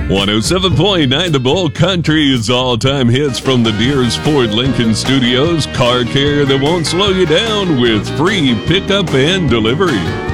107.9 The Bull Country's all-time hits from the Deers Ford Lincoln Studios. Car care that won't slow you down with free pickup and delivery.